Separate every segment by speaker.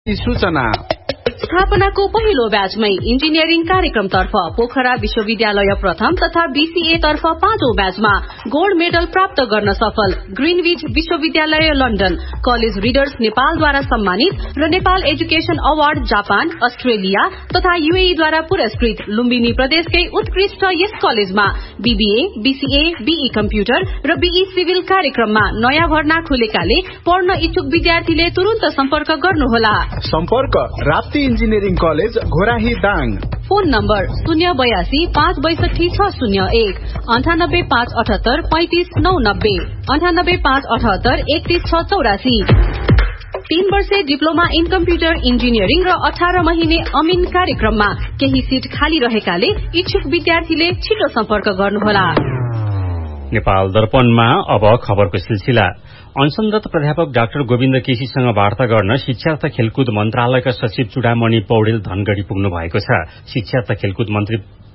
Speaker 1: सूचना
Speaker 2: स्थापनाको पहिलो ब्याचमै इन्जिनियरिङ कार्यक्रमतर्फ पोखरा विश्वविद्यालय प्रथम तथा बीसीए तर्फ 5औं ब्याचमा गोल्ड मेडल प्राप्त गर्न सफल ग्रीनविच विश्वविद्यालय लन्डन कलेज रिडर्स नेपालद्वारा सम्मानित र Nepal education award Japan Australia तथा यूएई द्वारा पुरस्कृत लुम्बिनी प्रदेशकै उत्कृष्ट यस कलेजमा बीबीए बीसीए बीई कम्प्युटर र बीई सिभिल कार्यक्रममा नयाँ भर्ना खुलेकाले पढ्न इच्छुक विद्यार्थीले तुरुन्त सम्पर्क गर्नुहोला।
Speaker 1: सम्पर्क Rapti engineering college Ghorahi Dang.
Speaker 2: Phone number 082 562 601 98 578 35 990 98 578 31 684। 3 वर्षे डिप्लोमा इन कम्प्युटर इन्जिनियरिङ र 18 महिने अमिन कार्यक्रममा केही सीट खाली रहेकाले इच्छुक विद्यार्थीले छिटो सम्पर्क गर्नुहोला।
Speaker 3: नेपाल दर्पणमा अब खबरको सिलसिला। अनसनरत प्राध्यापक डाक्टर गोविन्द केसीसँग वार्ता गर्न शिक्षा तथा खेलकुद मन्त्रालयका सचिव चुडामणि पौडेल धनगढ़ी पुग्नु भएको छ। शिक्षा तथा खेलकुद मन्त्री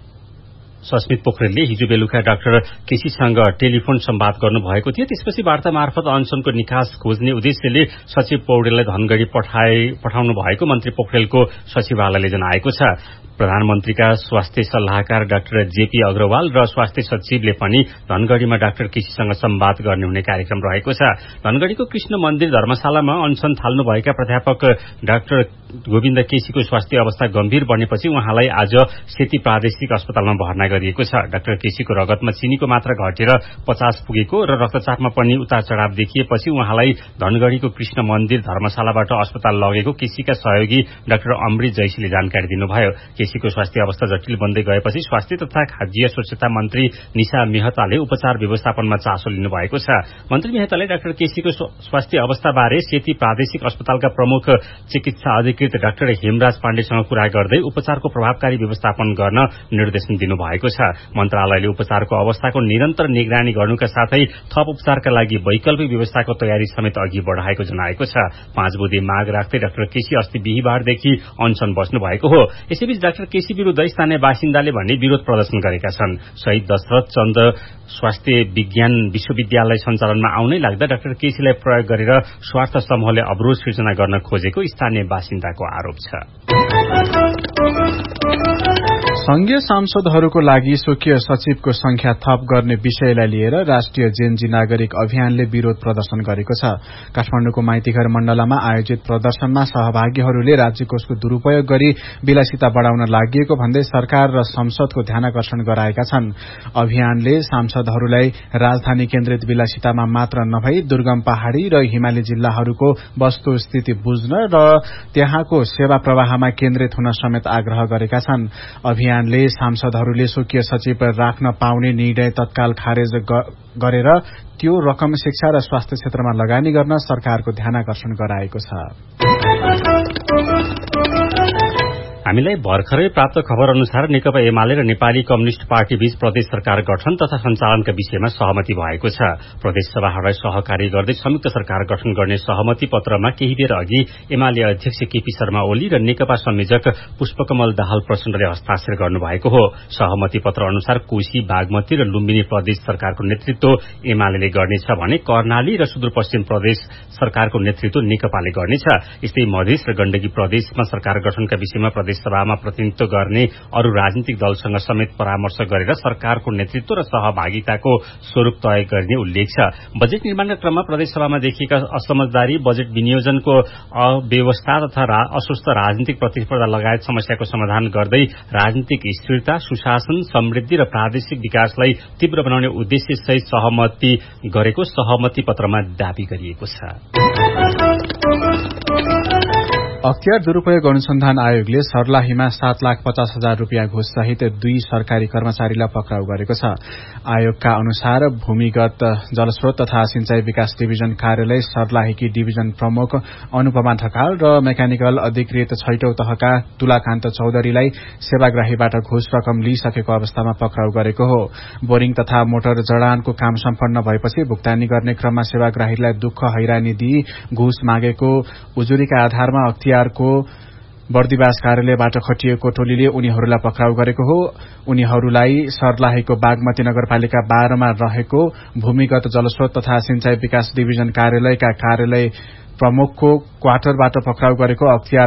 Speaker 3: सस्मित पोखरेलले हिजो बेलुका डाक्टर केसीसँग टेलिफोन सम्वाद गर्नुभएको थियो। त्यसपछि वार्ता मार्फत अनसनको निकास खोज्ने उद्देश्यले सचिव पौडेललाई धनगढ़ी पठाउनु भएको मन्त्री पोखरेलको सचिवालयले जनाएको छ। प्रधानमन्त्रीका स्वास्थ्य सल्लाहकार डाक्टर जेपी अग्रवाल र स्वास्थ्य सचिवले पनि धनगढ़ीमा डाक्टर केसीसँग सम्वाद गर्ने हुने कार्यक्रम रहेको छ। धनगढ़ीको कृष्ण मन्दिर धर्मशालामा अनसन थाल्नुभएका प्राध्यापक डाक्टर गोविन्द केसीको स्वास्थ्य अवस्था गम्भीर बनेपछि उहाँलाई आज सेती प्रादेशिक अस्पतालमा भर्ना गरिएको छ। डाक्टर केसीको रगतमा चिनीको मात्रा घटेर 50 पुगेको र रक्तचापमा पनि उतार चढ़ाव देखिएपछि उहाँलाई धनगढ़ीको कृष्ण मन्दिर धर्मशालाबाट अस्पताल लगेको केसीका सहयोगी डाक्टर अमृत जैसीले जानकारी दिनुभयो। केसीको स्वास्थ्य अवस्था जटिल बन्दै गएपछि स्वास्थ्य तथा खाद्य स्वच्छता मन्त्री निशा मेहताले उपचार व्यवस्थापनमा चासो लिनु भएको छ। मन्त्री मेहताले डाक्टर केसीको स्वास्थ्य अवस्थाबारे सेती प्रादेशिक अस्पतालका प्रमुख चिकित्सा अधिकृत डाक्टर हेमराज पाण्डेसँग कुरा गर्दै उपचारको प्रभावकारी व्यवस्थापन गर्न निर्देशन दिनुभएको छ। मन्त्रालयले उपचारको अवस्थाको निरन्तर निगरानी गर्नुका साथै थप उपचारका लागि वैकल्पिक व्यवस्थाको तयारी समेत अघि बढ़ाएको जनाएको छ। 5 बुँदे माग राख्दै डाक्टर केसी अस्ति बिहीबारदेखि अनसन बस्नु भएको हो। यसैबीच डाक्टर केसी विरूद्ध स्थानीय बासिन्दाले भने विरोध प्रदर्शन गरेका छन्। शहीद दशरथ चन्द स्वास्थ्य विज्ञान विश्वविद्यालय सञ्चालनमा आउनै लाग्दा डाक्टर केसीलाई प्रयोग गरेर स्वार्थ समूहले अवरोध सिर्जना गर्न खोजेको स्थानीय बासिन्दाको आरोप छ।
Speaker 4: संघीय सांसदहरूको लागि स्वकीय सचिवको संख्या थप गर्ने विषयलाई लिएर राष्ट्रिय जेनजी नागरिक अभियानले विरोध प्रदर्शन गरेको छ। काठमाडौँको माइतीघर मण्डलामा आयोजित प्रदर्शनमा सहभागीहरूले राज्यकोषको दुरूपयोग गरी विलासिता बढ़ाउन लागि भन्दै सरकार र संसदको ध्यानाकर्षण गराएका छन्। अभियानले सांसदहरूलाई राजधानी केन्द्रित विलासितामा मात्र नभई दुर्गम पहाड़ी र हिमाली जिल्लाहरूको वस्तुस्थिति बुझ्न र त्यहाँको सेवा प्रवाहमा केन्द्रित हुन समेत आग्रह गरेका छन्। अभियानले सांसदहरूले स्वकीय सचिव राख्न पाउने निर्णय तत्काल खारेज गरेर त्यो रकम शिक्षा र स्वास्थ्य क्षेत्रमा लगानी गर्न सरकारको ध्यानाकर्षण गराएको छ।
Speaker 3: हामीलाई भर्खरै प्राप्त खबर अनुसार नेकपा एमाले र नेपाली कम्युनिष्ट पार्टी बीच प्रदेश सरकार गठन तथा सञ्चालनका विषयमा सहमति भएको छ। प्रदेश सभाहरूलाई सहकारी गर्दै संयुक्त सरकार गठन गर्ने सहमति पत्रमा केही बेर अघि एमाले अध्यक्ष केपी शर्मा ओली र नेकपा संयोजक पुष्पकमल दाहाल प्रचण्डले हस्ताक्षर गर्नुभएको हो। सहमति पत्र अनुसार कोशी बागमती र लुम्बिनी प्रदेश सरकारको नेतृत्व एमाले गर्नेछ भने कर्णाली र सुदूरपश्चिम प्रदेश सरकारको नेतृत्व नेकपाले गर्नेछ। यस्तै मधेस र गण्डकी प्रदेशमा सरकार गठनका विषयमा प्रदेश सभामा प्रतिनिधित्व गर्ने अरू राजनीतिक दलसँग समेत परामर्श गरेर सरकारको नेतृत्व र सहभागिताको स्वरूप तय गर्ने उल्लेख छ। बजेट निर्माणका क्रममा प्रदेश सभामा देखिएका असमझदारी, बजेट विनियोजनको अव्यवस्था तथा अस्वस्थ राजनीतिक प्रतिस्पर्धा लगायत समस्याको समाधान गर्दै राजनीतिक स्थिरता, सुशासन, समृद्धि र प्रादेशिक विकासलाई तीव्र बनाउने उद्देश्यसहित सहमति गरेको सहमति पत्रमा दावी गरिएको छ।
Speaker 4: अख्तियार दुरूपयोग अनुसन्धान आयोगले सर्लाहीमा 7,50,000 रूपियाँ घुस सहित 2 सरकारी कर्मचारीलाई पक्राउ गरेको छ। आयोगका अनुसार भूमिगत जलस्रोत तथा सिंचाई विकास डिभिजन कार्यालय सर्लाहीकी डिभिजन प्रमुख अनुपमा ढकाल र मेकानिकल अधिकृत 6औं तहका तुलाकान्त चौधरीलाई सेवाग्राहीबाट घुस रकम लिइसकेको अवस्थामा पक्राउ गरेको हो। बोरिङ तथा मोटर जडानको काम सम्पन्न भएपछि भुक्तानी गर्ने क्रममा सेवाग्राहीलाई दुःख हैरानी दिई घुस मागेको उजुरीका आधारमा अख्तियारको बर्दिवास कार्यालयबाट खटिएको टोलीले उनीहरूलाई पक्राउ गरेको हो। उनीहरूलाई सर्लाहीको बागमती नगरपालिका 12 मा रहेको भूमिगत जलस्रोत तथा सिंचाई विकास डिभिजन कार्यालयका कार्यालय प्रमुखको क्वार्टरबाट पक्राउ गरेको अख्तियार